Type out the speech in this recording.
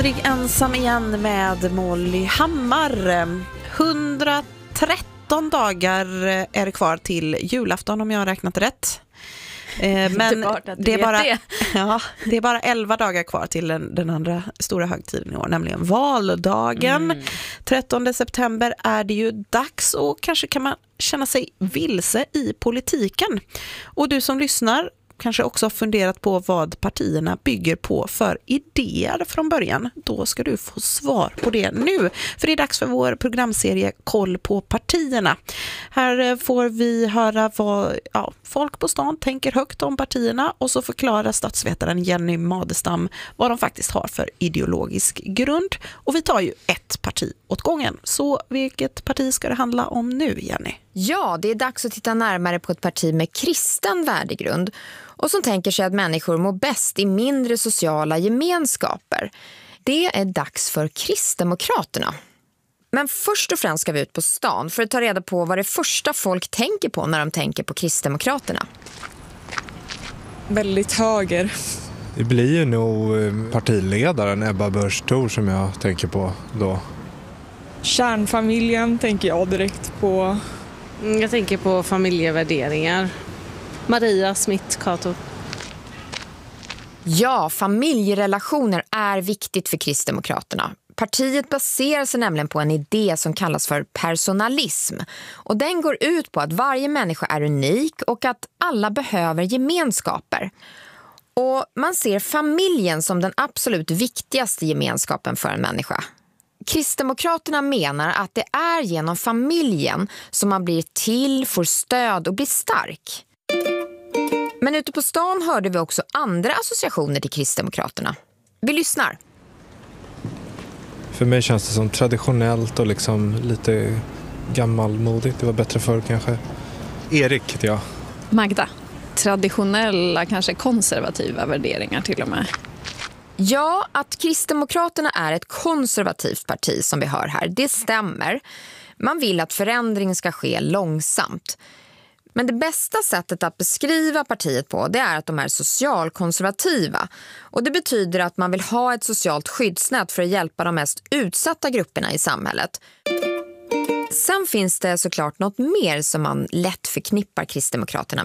Ensam igen med Molly Hammar. 113 dagar är det kvar till julafton om jag har räknat rätt. Men det är bara 11 dagar kvar till den andra stora högtiden i år, nämligen valdagen. 13 september är det ju dags, och kanske kan man känna sig vilse i politiken. Och du som lyssnar kanske också har funderat på vad partierna bygger på för idéer från början. Då ska du få svar på det nu. För det är dags för vår programserie Koll på partierna. Här får vi höra vad folk på stan tänker högt om partierna, och så förklarar statsvetaren Jenny Madestam vad de faktiskt har för ideologisk grund. Och vi tar ju ett parti åt gången. Så vilket parti ska det handla om nu, Jenny? Ja, det är dags att titta närmare på ett parti med kristen värdegrund och som tänker sig att människor mår bäst i mindre sociala gemenskaper. Det är dags för Kristdemokraterna. Men först och främst ska vi ut på stan för att ta reda på vad det första folk tänker på när de tänker på Kristdemokraterna. Väldigt höger. Det blir ju nog partiledaren Ebba Busch Thor som jag tänker på då. Kärnfamiljen tänker jag direkt på. Jag tänker på familjevärderingar. Maria Smith Cato. Ja, familjerelationer är viktigt för Kristdemokraterna. Partiet baserar sig nämligen på en idé som kallas för personalism. Och den går ut på att varje människa är unik och att alla behöver gemenskaper. Och man ser familjen som den absolut viktigaste gemenskapen för en människa. Kristdemokraterna menar att det är genom familjen som man blir till, får stöd och blir stark. Men ute på stan hörde vi också andra associationer till Kristdemokraterna. Vi lyssnar. För mig känns det som traditionellt och liksom lite gammalmodigt. Det var bättre förr kanske. Erik heter jag. Magda. Traditionella, kanske konservativa värderingar till och med. Ja, att Kristdemokraterna är ett konservativt parti som vi hör här, det stämmer. Man vill att förändring ska ske långsamt. Men det bästa sättet att beskriva partiet på, det är att de är socialkonservativa. Och det betyder att man vill ha ett socialt skyddsnät för att hjälpa de mest utsatta grupperna i samhället. Sen finns det såklart något mer som man lätt förknippar Kristdemokraterna